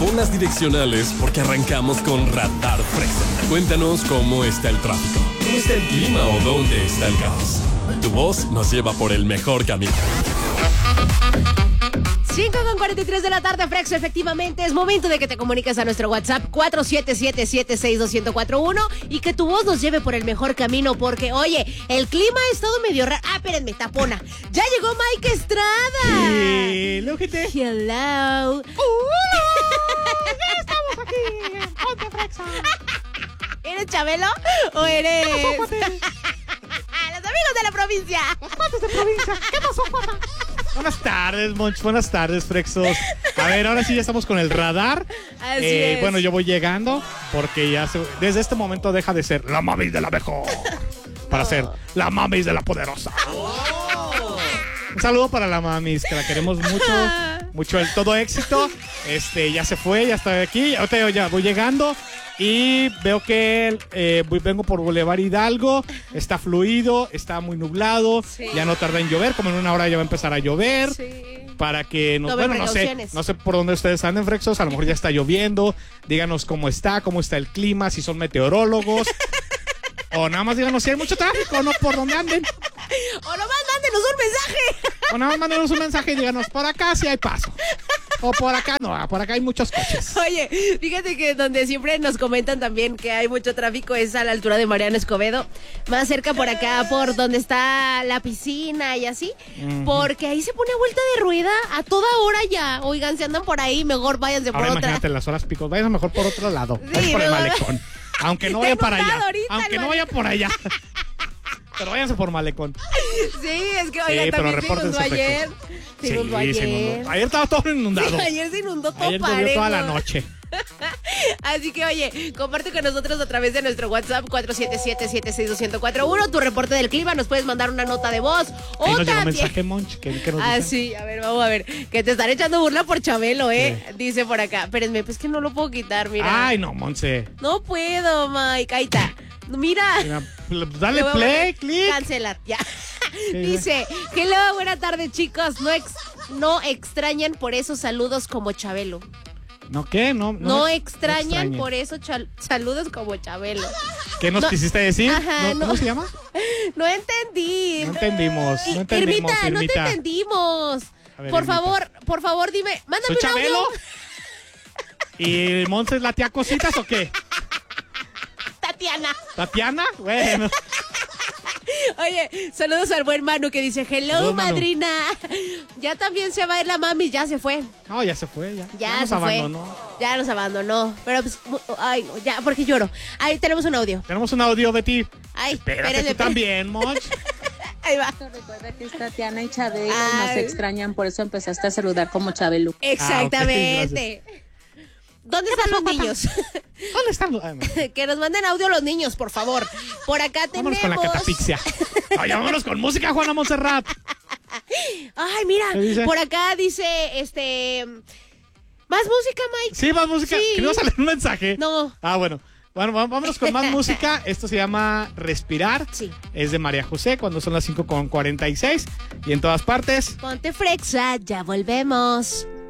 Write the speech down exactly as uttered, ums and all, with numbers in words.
pon las direccionales porque arrancamos con Radar Fresa. Cuéntanos cómo está el tráfico, cómo está el clima o dónde está el caos. Tu voz nos lleva por el mejor camino. cinco con cuarenta y tres de la tarde, Frexo. Efectivamente, es momento de que te comuniques a nuestro WhatsApp cuatro siete siete, siete seis dos cero cuatro uno y que tu voz nos lleve por el mejor camino porque, oye, el clima ha estado medio raro. Ah, espérenme, tapona. Ya llegó Mike Estrada. Sí, lógete. Hello. Uh, ya estamos aquí. Ponte Frexa. ¿Eres Chabelo o eres...? ¿Qué pasó, Pate? Los amigos de la provincia. Los cuates de provincia. ¿Qué pasó, Pata? Buenas tardes, Monch. Buenas tardes, Frexos. A ver, ahora sí ya estamos con el radar. Así eh, es. Bueno, yo voy llegando porque ya se, desde este momento deja de ser la mamis de la mejor para No. ser la mamis de la poderosa. Oh. Un saludo para la mamis, que la queremos mucho. Mucho el todo éxito. Este, ya se fue, ya está aquí. Ahorita ya voy llegando. Y veo que eh, voy- vengo por Boulevard Hidalgo. Está fluido, está muy nublado. Sí. Ya no tarda en llover. Como en una hora ya va a empezar a llover. Sí. Para que nos. Tomen Bueno, no sé. precauciones. No sé por dónde ustedes anden, Frexos. A lo mejor ya está lloviendo. Díganos cómo está, cómo está el clima, si son meteorólogos. O nada más díganos si hay mucho tráfico, no por dónde anden. O nomás mándenos un mensaje. O nada más mándenos un mensaje y díganos, por acá sí hay paso. O por acá no, por acá hay muchos coches. Oye, fíjate que donde siempre nos comentan también que hay mucho tráfico es a la altura de Mariano Escobedo, más cerca por acá, por donde está la piscina y así, uh-huh. Porque ahí se pone a vuelta de rueda a toda hora ya. Oigan, si andan por ahí, mejor váyanse por Ahora otra. imagínate las horas picos, vayan mejor por otro lado, Sí, vayan por el mejor. malecón. Aunque no vaya para allá, ahorita, aunque no el vaya por allá. Pero váyanse por malecón. Sí, es que oigan, Sí, pero también se inundó repórtense ayer. Se Sí, inundó se ayer. inundó. Ayer estaba todo inundado. Sí, ayer se inundó todo Ayer llovió parejo. toda la noche. Así que, oye, comparte con nosotros a través de nuestro WhatsApp cuatro siete siete, siete seis dos cero cuatro uno tu reporte del clima. Nos puedes mandar una nota de voz. O Ahí nos llegó un también... mensaje, Monch, que, que nos Ah, dicen. sí, a ver, vamos a ver. Que te están echando burla por Chabelo, ¿eh? Sí. Dice por acá. Espérenme, pues que no lo puedo quitar, mira. Ay, no, Monse. No puedo, Mike. Ahí está. Mira. Mira, dale play, click. Cancelar, ya. Sí, Dice, hello, buena tarde, chicos. No, ex, no extrañan por esos saludos como Chabelo. ¿No qué? No, no, No me- extrañan no extrañen. por eso chal- saludos como Chabelo. ¿Qué nos No. quisiste decir? Ajá, ¿No- no. ¿Cómo se llama? No entendí. No entendimos, Y- no entendimos, Irmita, no te Irmita. entendimos. A ver, Por Irmita. favor, por favor, dime, mándame ¿Soy un Chabelo? audio. ¿Y Monse es la tía Cositas o qué? Tatiana. ¿Tatiana? Bueno. Oye, saludos al buen Manu que dice, hello, Saludos, Manu. madrina. Ya también se va a ir la mami, ya se fue. No, ya se fue, ya. Ya, Ya nos se abandonó. fue. Ya nos abandonó. Pero pues, mu- ay, no, ya, porque lloro. Ahí tenemos un audio. Tenemos un audio de ti. Ay, Espérate, espérenme, tú espérenme. también, Monch. Ahí va. Recuerda que es Tatiana y Chabelo Ay. nos extrañan, por eso empezaste a saludar como Chabelo. Exactamente. ¿Dónde están los niños? ¿Dónde están? los- Ah, no. Que nos manden audio los niños, por favor. Por acá tenemos... Vámonos con la catafixia. Oye, vámonos con música, Juana Montserrat. Ay, mira, ¿Qué dice? por acá dice, este... ¿Más música, Mike? Sí, más música. Sí. ¿Queríamos leer un mensaje? No. Ah, bueno. Bueno, va- vámonos con más música. Esto se llama Respirar. Sí. Es de María José, cuando son las cinco con cuarenta y seis. Y en todas partes. Ponte Frexa, ya volvemos.